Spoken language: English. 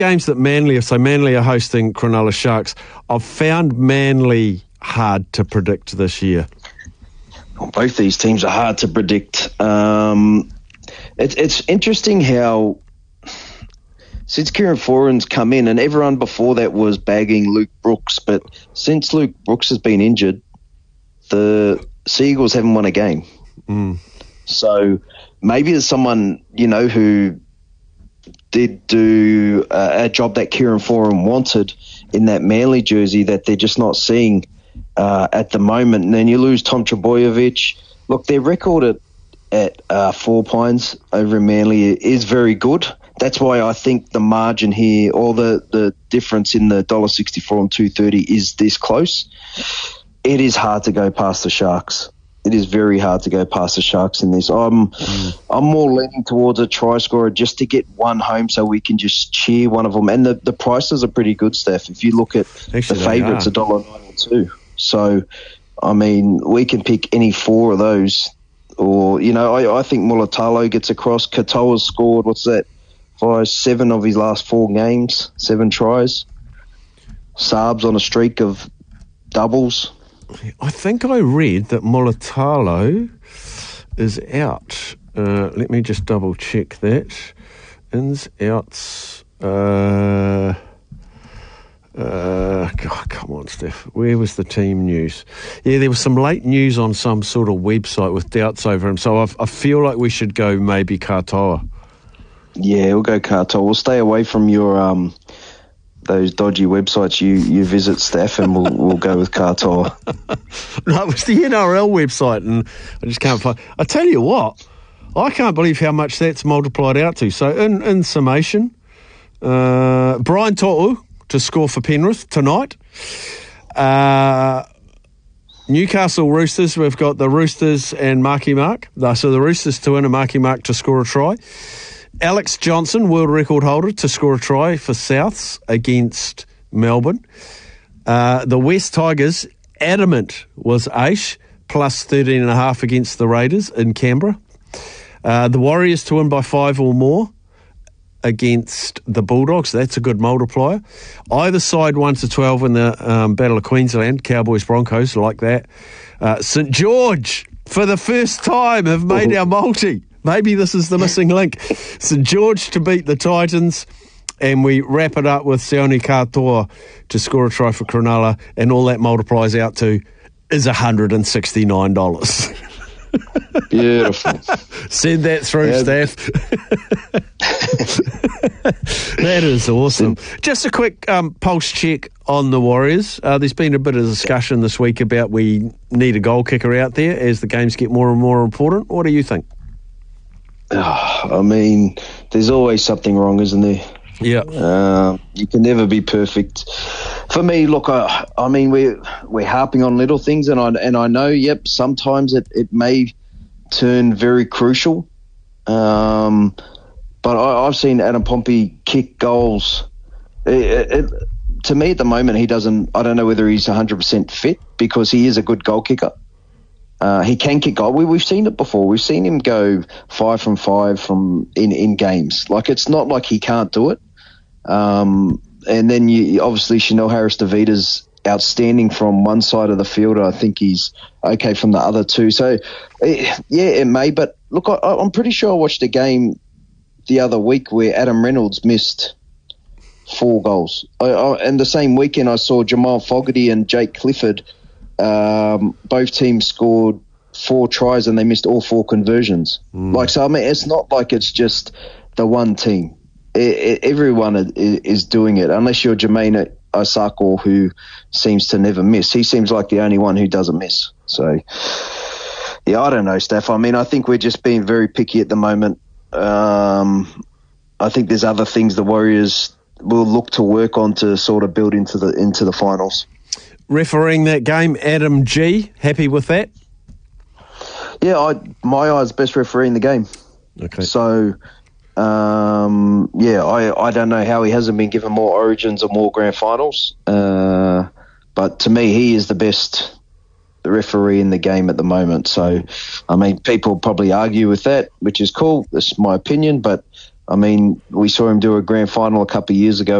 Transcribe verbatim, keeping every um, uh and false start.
games that Manly are, so Manly are hosting Cronulla Sharks. I've found Manly hard to predict this year. Well, both these teams are hard to predict. Um, it, it's interesting how since Kieran Foran's come in, and everyone before that was bagging Luke Brooks, but since Luke Brooks has been injured, the Seagulls haven't won a game. Mm. So maybe there's someone, you know, who did do a, a job that Kieran Foran wanted in that Manly jersey that they're just not seeing uh, at the moment. And then you lose Tom Trbojevic. Look, their record at, at uh, Four Pines over in Manly is very good. That's why I think the margin here, or the, the difference in the one dollar sixty-four and two thirty is this close. It is hard to go past the Sharks. It is very hard to go past the Sharks in this. I'm mm. I'm more leaning towards a try scorer just to get one home so we can just cheer one of them. And the, the prices are pretty good, Steph. If you look at Actually, the favourites, one dollar ninety-two. So, I mean, we can pick any four of those. Or, you know, I, I think Mulatalo gets across. Katoa's scored, what's that, five, seven of his last four games, seven tries. Saab's on a streak of doubles. I think I read that Mulatalo is out. Uh, let me just double check that. Ins, outs. Uh, uh, God, come on, Steph. Where was the team news? Yeah, there was some late news on some sort of website with doubts over him. So I've, I feel like we should go maybe Katoa. Yeah, we'll go Katoa. We'll stay away from your um. those dodgy websites you, you visit, Steph, and we'll we'll go with Katoa. No, it was the N R L website, and I just can't find. I tell you what, I can't believe how much that's multiplied out to. So, in, in summation, uh, Brian To'u to score for Penrith tonight. Uh, Newcastle Roosters, we've got the Roosters and Marky Mark. So the Roosters to win and Marky Mark to score a try. Alex Johnson, world record holder, to score a try for Souths against Melbourne. Uh, the West Tigers, adamant was Aish, plus thirteen and a half against the Raiders in Canberra. Uh, the Warriors to win by five or more against the Bulldogs. That's a good multiplier. Either side one to twelve in the um, Battle of Queensland, Cowboys, Broncos, like that. Uh, St George, for the first time, have made our multi. Maybe this is the missing link. St George to beat the Titans, and we wrap it up with Sione Katoa to score a try for Cronulla, and all that multiplies out to is one hundred sixty-nine dollars. Beautiful. Send that through, yeah. Steph. That is awesome. Just a quick um, pulse check on the Warriors. Uh, there's been a bit of discussion this week about we need a goal kicker out there as the games get more and more important. What do you think? Oh, I mean, there's always something wrong, isn't there? Yeah. Uh, you can never be perfect. For me, look, I, I mean, we're, we're harping on little things, and I and I know, yep, sometimes it, it may turn very crucial. Um, but I, I've seen Adam Pompey kick goals. It, it, to me, at the moment, he doesn't, I don't know whether he's one hundred percent fit because he is a good goal kicker. Uh, he can kick goal. We, we've seen it before. We've seen him go five from five from in, in games. Like, it's not like he can't do it. Um, and then you obviously Chanel Harris-Davida's outstanding from one side of the field. I think he's okay from the other two. So, it, yeah, it may. But look, I, I'm pretty sure I watched a game the other week where Adam Reynolds missed four goals. I, I, and the same weekend I saw Jamal Fogarty and Jake Clifford. Um, both teams scored four tries and they missed all four conversions. Mm. Like, so I mean, it's not like it's just the one team. It, it, everyone is, is doing it, unless you're Jermaine Osako, who seems to never miss. He seems like the only one who doesn't miss. So, yeah, I don't know, Steph. I mean, I think we're just being very picky at the moment. Um, I think there's other things the Warriors will look to work on to sort of build into the into the finals. Refereeing that game, Adam G. Happy with that? Yeah, I, my eyes best refereeing the game. Okay. So, um, yeah, I, I don't know how he hasn't been given more Origins or more Grand Finals. Uh, but to me, he is the best referee in the game at the moment. So, I mean, people probably argue with that, which is cool. That's my opinion. But I mean, we saw him do a grand final a couple of years ago